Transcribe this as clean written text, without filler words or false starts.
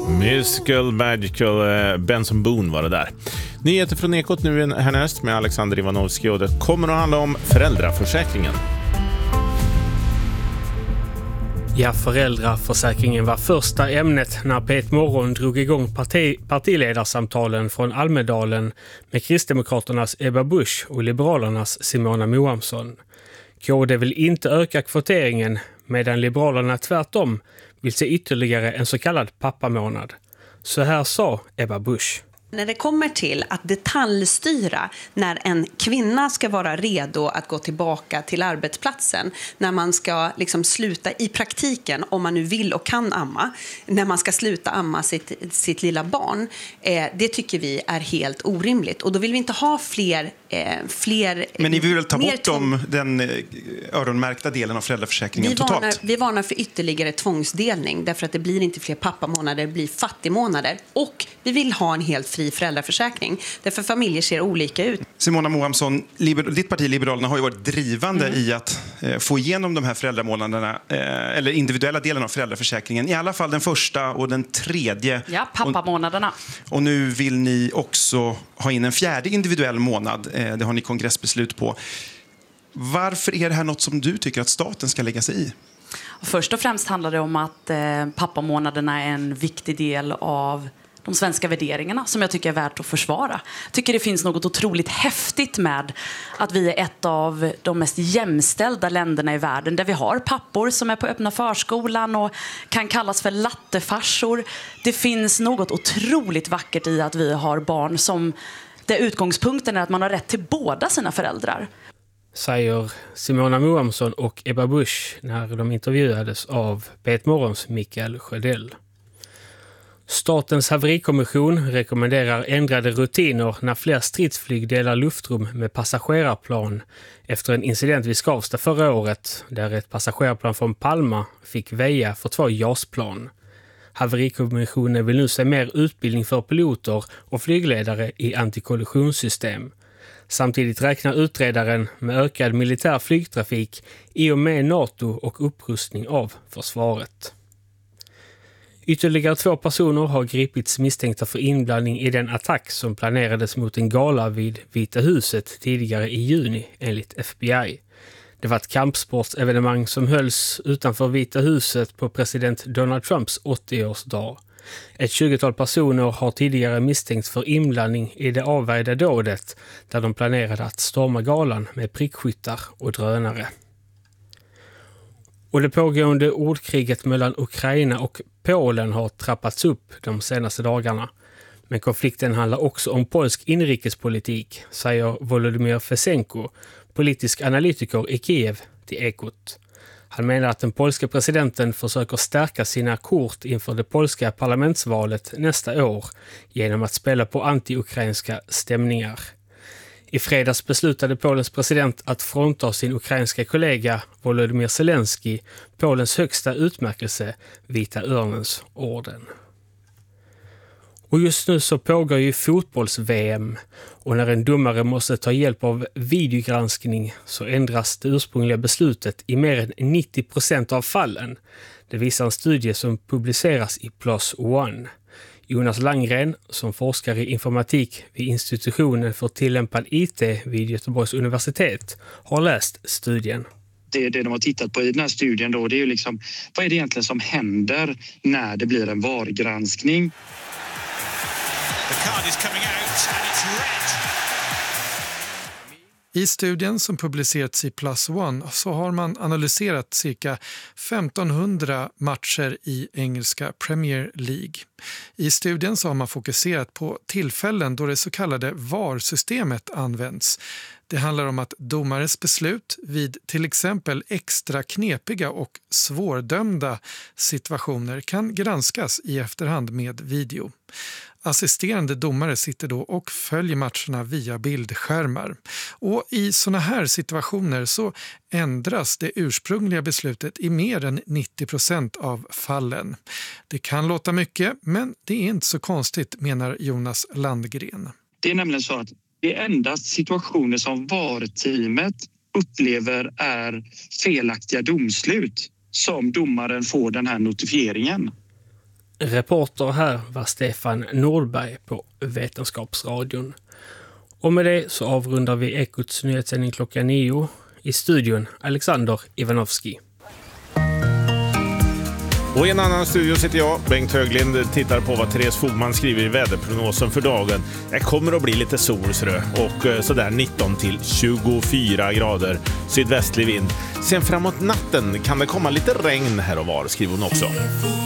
Musical Magical Benson Boone var det där. Nyheter från Ekot nu härnäst med Alexander Ivanovski, och det kommer att handla om föräldraförsäkringen. Ja, föräldraförsäkringen var första ämnet när P1 Morgon drog igång partiledarsamtalen från Almedalen med Kristdemokraternas Ebba Busch och Liberalernas Simona Moamsson. KD vill inte öka kvoteringen, medan Liberalerna tvärtom vill se ytterligare en så kallad pappamånad. Så här sa Ebba Busch. När det kommer till att detaljstyra när en kvinna ska vara redo att gå tillbaka till arbetsplatsen, när man ska liksom sluta i praktiken, om man nu vill och kan amma, när man ska sluta amma sitt lilla barn, det tycker vi är helt orimligt. Och då vill vi inte ha fler... Men ni vill väl ta bort den öronmärkta delen av föräldraförsäkringen totalt? Vi varnar för ytterligare tvångsdelning, därför att det blir inte fler pappamånader, det blir fattigmånader. Och vi vill ha en helt fri föräldraförsäkring, därför familjer ser olika ut. Simona Moamsson, ditt parti Liberalerna har ju varit drivande i att få igenom de här föräldramånaderna, eller individuella delen av föräldraförsäkringen, i alla fall den första och den tredje. Ja, pappamånaderna. Och nu vill ni också ha in en fjärde individuell månad. Det har ni kongressbeslut på. Varför är det här något som du tycker att staten ska lägga sig i? Först och främst handlar det om att pappamånaderna är en viktig del av de svenska värderingarna som jag tycker är värt att försvara. Jag tycker det finns något otroligt häftigt med att vi är ett av de mest jämställda länderna i världen, där vi har pappor som är på öppna förskolan och kan kallas för lattefarsor. Det finns något otroligt vackert i att vi har barn som, där utgångspunkten är att man har rätt till båda sina föräldrar. Säger Simona Moamsson och Ebba Busch när de intervjuades av P1 Morgons Mikael Sjödell. Statens haverikommission rekommenderar ändrade rutiner när fler stridsflyg delar luftrum med passagerarplan efter en incident vid Skavsta förra året, där ett passagerarplan från Palma fick väja för 2 JAS-plan. Haverikommissionen vill nu se mer utbildning för piloter och flygledare i antikollisionssystem. Samtidigt räknar utredaren med ökad militär flygtrafik i och med NATO och upprustning av försvaret. Ytterligare 2 personer har gripits misstänkta för inblandning i den attack som planerades mot en gala vid Vita huset tidigare i juni, enligt FBI. Det var ett kampsportsevenemang som hölls utanför Vita huset på president Donald Trumps 80-årsdag. Ett 20-tal personer har tidigare misstänkts för inblandning i det avvärjda dådet, där de planerade att storma galan med prickskyttar och drönare. Och det pågående ordkriget mellan Ukraina och Polen har trappats upp de senaste dagarna. Men konflikten handlar också om polsk inrikespolitik, säger Volodymyr Fesenko, politisk analytiker i Kiev, till Ekot. Han menar att den polska presidenten försöker stärka sina kort inför det polska parlamentsvalet nästa år genom att spela på anti-ukrainska stämningar. I fredags beslutade Polens president att frånta sin ukrainska kollega Volodymyr Zelensky Polens högsta utmärkelse, Vita örnens orden. Och just nu så pågår ju fotbolls-VM, och när en domare måste ta hjälp av videogranskning så ändras det ursprungliga beslutet i mer än 90% av fallen. Det visar en studie som publiceras i PLOS ONE. Jonas Langgren, som forskar i informatik vid institutionen för tillämpad IT vid Göteborgs universitet, har läst studien. Det de har tittat på i den här studien då, det är ju liksom, vad är det egentligen som händer när det blir en VAR-granskning? I studien som publicerats i PLOS ONE så har man analyserat cirka 1500 matcher i engelska Premier League. I studien så har man fokuserat på tillfällen då det så kallade VAR-systemet används. Det handlar om att domares beslut vid till exempel extra knepiga och svårdömda situationer kan granskas i efterhand med video. Assisterande domare sitter då och följer matcherna via bildskärmar. Och i såna här situationer så ändras det ursprungliga beslutet i mer än 90% av fallen. Det kan låta mycket, men det är inte så konstigt, menar Jonas Landgren. Det är nämligen så att det är endast situationer som VAR-teamet upplever är felaktiga domslut som domaren får den här notifieringen. Reporter här var Stefan Nordberg på Vetenskapsradion. Och med det så avrundar vi Ekots nyhetssändning 9:00. I studion Alexander Ivanovski. Och i en annan studio sitter jag, Bengt Höglind, tittar på vad Therese Fogman skriver i väderprognosen för dagen. Det kommer att bli lite solsrö och sådär 19 till 24 grader sydvästlig vind. Sen framåt natten kan det komma lite regn här och var, skriver hon också.